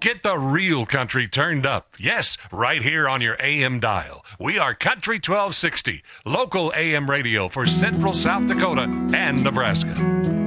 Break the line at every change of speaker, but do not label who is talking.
Get the real country turned up. Yes, right here on your AM dial. We are Country 1260, local AM radio for Central South Dakota and Nebraska.